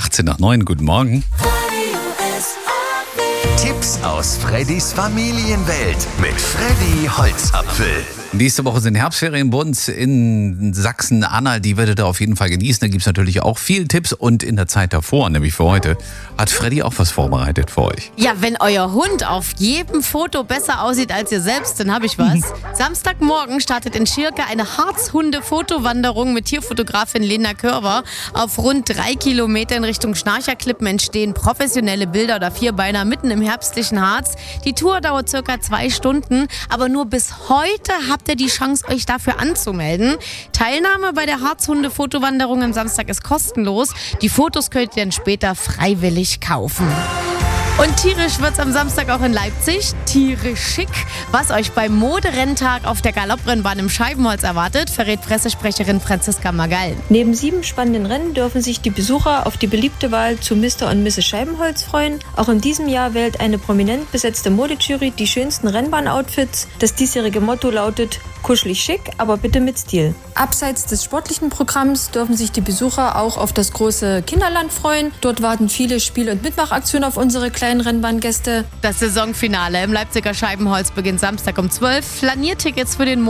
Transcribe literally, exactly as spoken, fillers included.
achtzehn nach neun. Guten Morgen. Tipps aus Freddys Familienwelt mit Freddy Holzapfel. Nächste Woche sind Herbstferien bei uns in Sachsen-Anhalt. Die werdet ihr auf jeden Fall genießen. Da gibt es natürlich auch viele Tipps. Und in der Zeit davor, nämlich für heute, hat Freddy auch was vorbereitet für euch. Ja, wenn euer Hund auf jedem Foto besser aussieht als ihr selbst, dann habe ich was. Samstagmorgen startet in Schirke eine Harzhunde-Fotowanderung mit Tierfotografin Lena Körber. Auf rund drei Kilometer in Richtung Schnarcherklippen entstehen professionelle Bilder oder Vierbeiner mitten im herbstlichen Harz. Die Tour dauert circa zwei Stunden, aber nur bis heute habt ihr die Chance, euch dafür anzumelden. Teilnahme bei der Harzhunde-Fotowanderung am Samstag ist kostenlos. Die Fotos könnt ihr dann später freiwillig kaufen. Und tierisch wird's am Samstag auch in Leipzig. Tierisch schick. Was euch beim Moderenntag auf der Galopprennbahn im Scheibenholz erwartet, verrät Pressesprecherin Franziska Magal. Neben sieben spannenden Rennen dürfen sich die Besucher auf die beliebte Wahl zu Mister und Misses Scheibenholz freuen. Auch in diesem Jahr wählt eine prominent besetzte Modejury die schönsten Rennbahn-Outfits. Das diesjährige Motto lautet: kuschelig schick, aber bitte mit Stil. Abseits des sportlichen Programms dürfen sich die Besucher auch auf das große Kinderland freuen. Dort warten viele Spiel- und Mitmachaktionen auf unsere kleinen Rennbahngäste. Das Saisonfinale im Leipziger Scheibenholz beginnt Samstag um zwölf. Flaniertickets für den